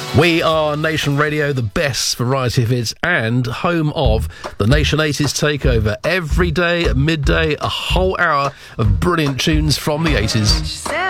We are Nation Radio, the best variety of hits and home of the Nation 80s takeover. Every day at midday, a whole hour of brilliant tunes from the 80s.